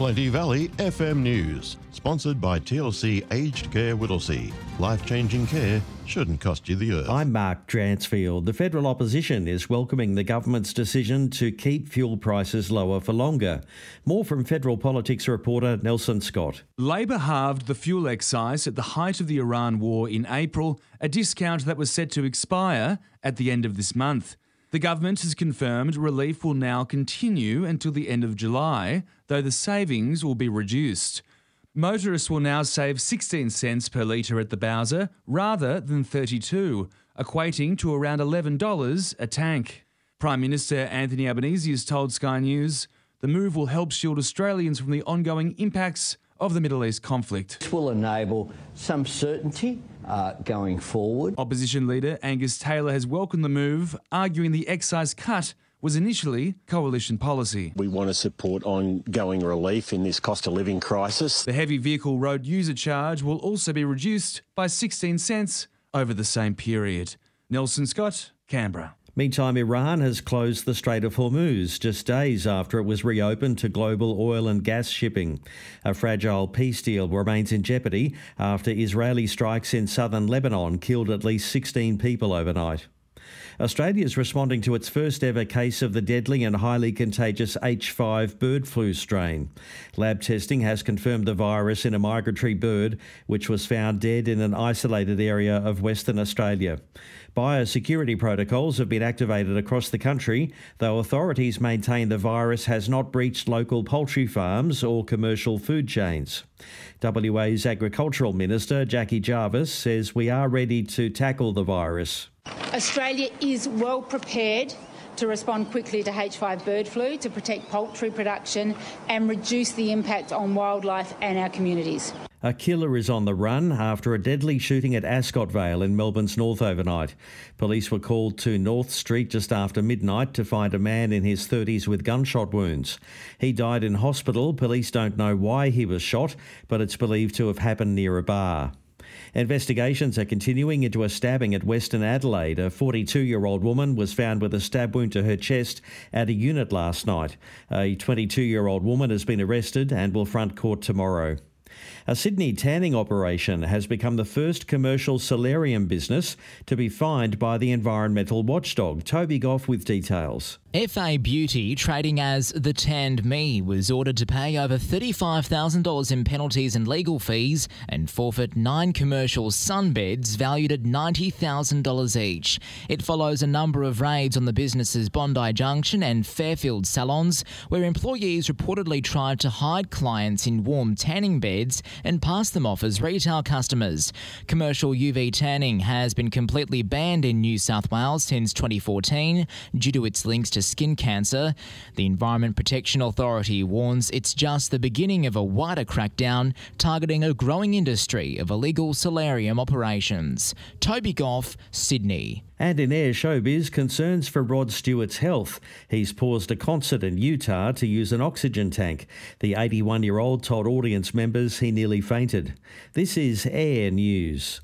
Plenty Valley FM News, sponsored by TLC Aged Care Whittlesea. Life-changing care shouldn't cost you the earth. I'm Mark Dransfield. The federal opposition is welcoming the government's decision to keep fuel prices lower for longer. More from federal politics reporter Nelson Scott. Labor halved the fuel excise at the height of the Iran war in April, a discount that was set to expire at the end of this month. The government has confirmed relief will now continue until the end of July, though the savings will be reduced. Motorists will now save 16 cents per litre at the Bowser rather than 32, equating to around $11 a tank. Prime Minister Anthony Albanese has told Sky News the move will help shield Australians from the ongoing impacts of the Middle East conflict. This will enable some certainty going forward. Opposition leader Angus Taylor has welcomed the move, arguing the excise cut was initially coalition policy. We want to support ongoing relief in this cost of living crisis. The heavy vehicle road user charge will also be reduced by 16 cents over the same period. Nelson Scott, Canberra. Meantime, Iran has closed the Strait of Hormuz just days after it was reopened to global oil and gas shipping. A fragile peace deal remains in jeopardy after Israeli strikes in southern Lebanon killed at least 16 people overnight. Australia is responding to its first ever case of the deadly and highly contagious H5 bird flu strain. Lab testing has confirmed the virus in a migratory bird which was found dead in an isolated area of Western Australia. Biosecurity protocols have been activated across the country, though authorities maintain the virus has not breached local poultry farms or commercial food chains. WA's Agricultural Minister Jackie Jarvis says we are ready to tackle the virus. Australia is well prepared to respond quickly to H5 bird flu to protect poultry production and reduce the impact on wildlife and our communities. A killer is on the run after a deadly shooting at Ascot Vale in Melbourne's north overnight. Police were called to North Street just after midnight to find a man in his 30s with gunshot wounds. He died in hospital. Police don't know why he was shot, but it's believed to have happened near a bar. Investigations are continuing into a stabbing at Western Adelaide. A 42-year-old woman was found with a stab wound to her chest at a unit last night. A 22-year-old woman has been arrested and will front court tomorrow. A Sydney tanning operation has become the first commercial solarium business to be fined by the environmental watchdog. Toby Goff with details. FA Beauty, trading as The Tanned Me, was ordered to pay over $35,000 in penalties and legal fees and forfeit 9 commercial sunbeds valued at $90,000 each. It follows a number of raids on the business's Bondi Junction and Fairfield salons, where employees reportedly tried to hide clients in warm tanning beds and pass them off as retail customers. Commercial UV tanning has been completely banned in New South Wales since 2014 due to its links to skin cancer. The Environment Protection Authority warns it's just the beginning of a wider crackdown targeting a growing industry of illegal solarium operations. Toby Goff, Sydney. And in air showbiz, concerns for Rod Stewart's health. He's paused a concert in Utah to use an oxygen tank. The 81-year-old told audience members he nearly fainted. This is Air News.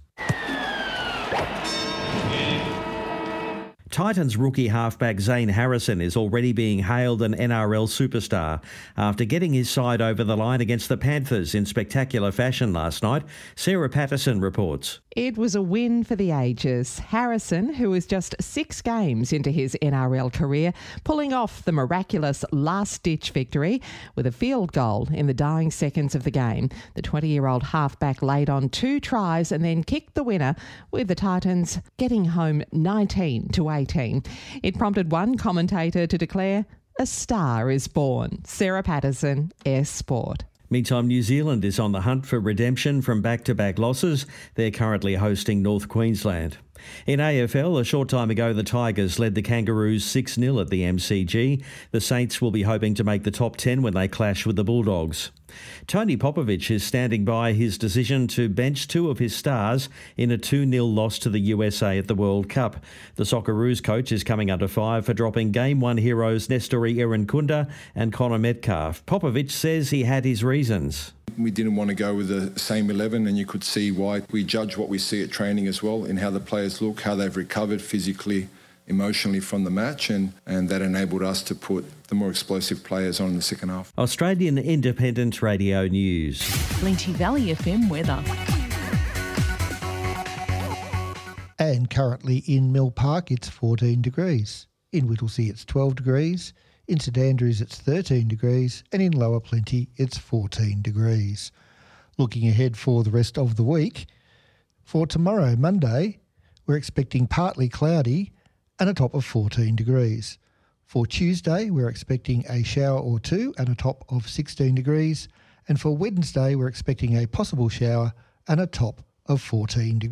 Titans rookie halfback Zane Harrison is already being hailed an NRL superstar after getting his side over the line against the Panthers in spectacular fashion last night. Sarah Patterson reports. It was a win for the ages. Harrison, who is just 6 games into his NRL career, pulling off the miraculous last-ditch victory with a field goal in the dying seconds of the game. The 20-year-old halfback laid on 2 tries and then kicked the winner, with the Titans getting home 19-18. It prompted one commentator to declare, "A star is born." Sarah Patterson, Air Sport. Meantime, New Zealand is on the hunt for redemption from back-to-back losses. They're currently hosting North Queensland. In AFL, a short time ago, the Tigers led the Kangaroos 6-0 at the MCG. The Saints will be hoping to make the top 10 when they clash with the Bulldogs. Tony Popovich is standing by his decision to bench 2 of his stars in a 2-0 loss to the USA at the World Cup. The Socceroos coach is coming under fire for dropping Game 1 heroes Nestori Irankunda and Connor Metcalf. Popovich says he had his reasons. We didn't want to go with the same 11, and you could see why. We judge what we see at training as well, in how the players look, how they've recovered physically, emotionally from the match, and that enabled us to put the more explosive players on in the second half. Australian Independent Radio News. Plenty Valley FM weather. And currently in Mill Park, it's 14 degrees. In Whittlesea, it's 12 degrees. In St Andrews, it's 13 degrees. And in Lower Plenty, it's 14 degrees. Looking ahead for the rest of the week, for tomorrow, Monday, we're expecting partly cloudy and a top of 14 degrees. For Tuesday, we're expecting a shower or two and a top of 16 degrees. And for Wednesday, we're expecting a possible shower and a top of 14 degrees.